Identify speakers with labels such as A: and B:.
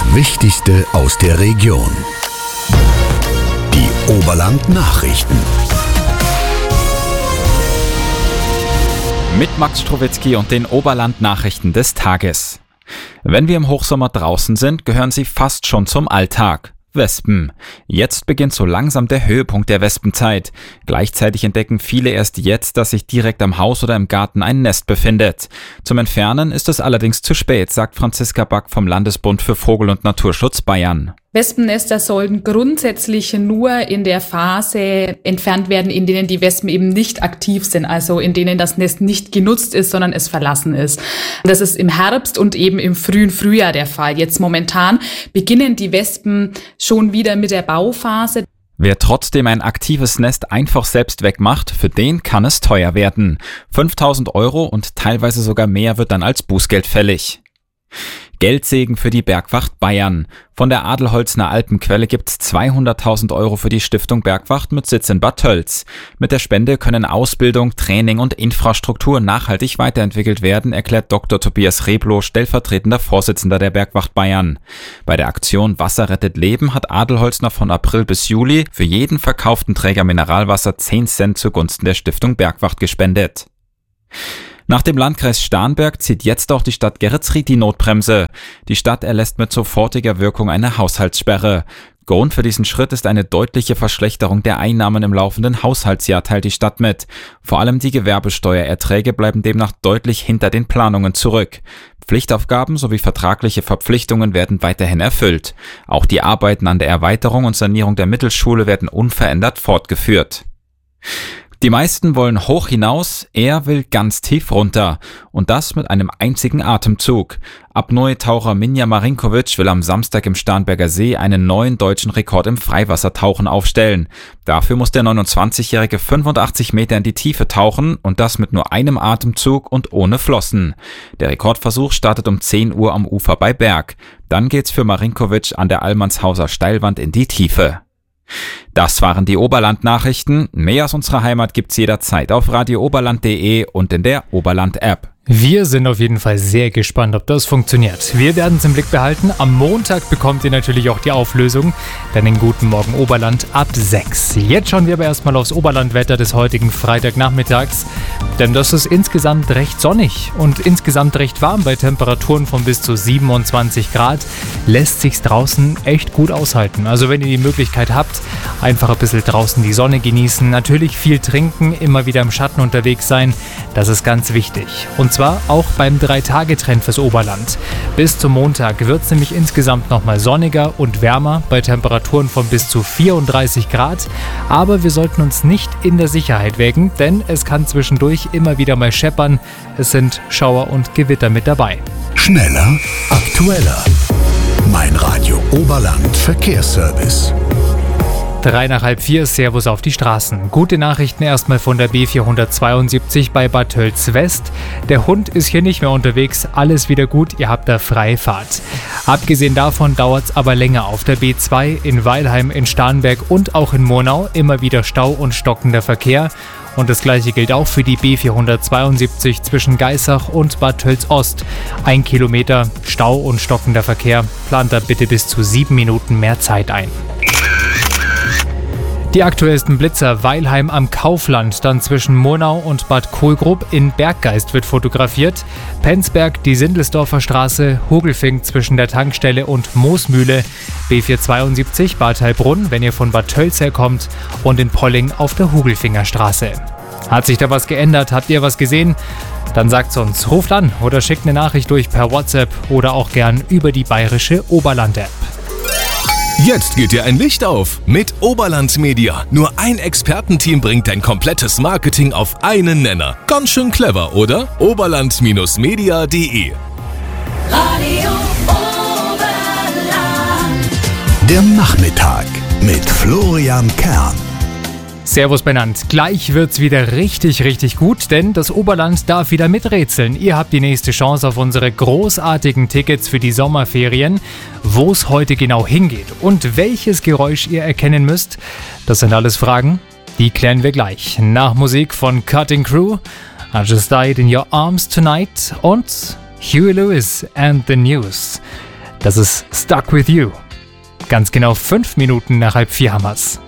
A: Wichtigste aus der Region. Die Oberland-Nachrichten.
B: Mit Max Strowitzki und den Oberland-Nachrichten des Tages. Wenn wir im Hochsommer draußen sind, gehören sie fast schon zum Alltag. Wespen. Jetzt beginnt so langsam der Höhepunkt der Wespenzeit. Gleichzeitig entdecken viele erst jetzt, dass sich direkt am Haus oder im Garten ein Nest befindet. Zum Entfernen ist es allerdings zu spät, sagt Franziska Back vom Landesbund für Vogel- und Naturschutz Bayern.
C: Wespennester sollten grundsätzlich nur in der Phase entfernt werden, in denen die Wespen eben nicht aktiv sind, also in denen das Nest nicht genutzt ist, sondern es verlassen ist. Das ist im Herbst und eben im frühen Frühjahr der Fall. Jetzt momentan beginnen die Wespen schon wieder mit der Bauphase.
B: Wer trotzdem ein aktives Nest einfach selbst wegmacht, für den kann es teuer werden. 5.000 € und teilweise sogar mehr wird dann als Bußgeld fällig. Geldsegen für die Bergwacht Bayern. Von der Adelholzner Alpenquelle gibt's 200.000 € für die Stiftung Bergwacht mit Sitz in Bad Tölz. Mit der Spende können Ausbildung, Training und Infrastruktur nachhaltig weiterentwickelt werden, erklärt Dr. Tobias Rebloh, stellvertretender Vorsitzender der Bergwacht Bayern. Bei der Aktion Wasser rettet Leben hat Adelholzner von April bis Juli für jeden verkauften Träger Mineralwasser 10 Cent zugunsten der Stiftung Bergwacht gespendet. Nach dem Landkreis Starnberg zieht jetzt auch die Stadt Geretsried die Notbremse. Die Stadt erlässt mit sofortiger Wirkung eine Haushaltssperre. Grund für diesen Schritt ist eine deutliche Verschlechterung der Einnahmen im laufenden Haushaltsjahr, teilt die Stadt mit. Vor allem die Gewerbesteuererträge bleiben demnach deutlich hinter den Planungen zurück. Pflichtaufgaben sowie vertragliche Verpflichtungen werden weiterhin erfüllt. Auch die Arbeiten an der Erweiterung und Sanierung der Mittelschule werden unverändert fortgeführt. Die meisten wollen hoch hinaus, er will ganz tief runter. Und das mit einem einzigen Atemzug. Apnoe-Taucher Minja Marinkovic will am Samstag im Starnberger See einen neuen deutschen Rekord im Freiwassertauchen aufstellen. Dafür muss der 29-Jährige 85 Meter in die Tiefe tauchen und das mit nur einem Atemzug und ohne Flossen. Der Rekordversuch startet um 10 Uhr am Ufer bei Berg. Dann geht's für Marinkovic an der Allmannshauser Steilwand in die Tiefe. Das waren die Oberland-Nachrichten. Mehr aus unserer Heimat gibt's jederzeit auf radiooberland.de und in der Oberland-App.
D: Wir sind auf jeden Fall sehr gespannt, ob das funktioniert. Wir werden es im Blick behalten. Am Montag bekommt ihr natürlich auch die Auflösung. Dann den Guten Morgen Oberland ab 6. Jetzt schauen wir aber erstmal aufs Oberlandwetter des heutigen Freitagnachmittags. Denn das ist insgesamt recht sonnig und insgesamt recht warm bei Temperaturen von bis zu 27 Grad. Lässt sich's draußen echt gut aushalten. Also wenn ihr die Möglichkeit habt, einfach ein bisschen draußen die Sonne genießen. Natürlich viel trinken, immer wieder im Schatten unterwegs sein. Das ist ganz wichtig. Und zwar auch beim 3-Tage-Trend fürs Oberland. Bis zum Montag wird es nämlich insgesamt nochmal sonniger und wärmer bei Temperaturen von bis zu 34 Grad. Aber wir sollten uns nicht in der Sicherheit wägen, denn es kann zwischendurch immer wieder mal scheppern. Es sind Schauer und Gewitter mit dabei.
A: Schneller, aktueller. Mein Radio Oberland Verkehrsservice.
D: 3 nach halb 4, Servus auf die Straßen. Gute Nachrichten erstmal von der B472 bei Bad Tölz West. Der Hund ist hier nicht mehr unterwegs, alles wieder gut, ihr habt da freie Fahrt. Abgesehen davon dauert es aber länger auf der B2 in Weilheim, in Starnberg und auch in Murnau. Immer wieder Stau und stockender Verkehr. Und das gleiche gilt auch für die B472 zwischen Geissach und Bad Tölz Ost. 1 Kilometer Stau und stockender Verkehr. Plant da bitte bis zu 7 Minuten mehr Zeit ein. Die aktuellsten Blitzer: Weilheim am Kaufland, dann zwischen Murnau und Bad Kohlgrub. In Berggeist wird fotografiert. Penzberg, die Sindelsdorfer Straße, Hogelfing zwischen der Tankstelle und Moosmühle. B472 Bad Heilbrunn, wenn ihr von Bad Tölz herkommt. Und in Polling auf der Hogelfinger Straße. Hat sich da was geändert? Habt ihr was gesehen? Dann sagt's uns. Ruft an oder schickt eine Nachricht durch per WhatsApp oder auch gern über die bayerische Oberland-App.
E: Jetzt geht dir ein Licht auf mit Oberland Media. Nur ein Expertenteam bringt dein komplettes Marketing auf einen Nenner. Ganz schön clever, oder? Oberland-media.de.
F: Radio Oberland.
A: Der Nachmittag mit Florian Kern.
D: Servus benannt. Gleich wird's wieder richtig gut, denn das Oberland darf wieder miträtseln. Ihr habt die nächste Chance auf unsere großartigen Tickets für die Sommerferien. Wo es heute genau hingeht und welches Geräusch ihr erkennen müsst, das sind alles Fragen, die klären wir gleich. Nach Musik von Cutting Crew, I Just Died in Your Arms Tonight und Huey Lewis and the News. Das ist Stuck With You. Ganz genau 5 Minuten nach 3:30 haben wir's.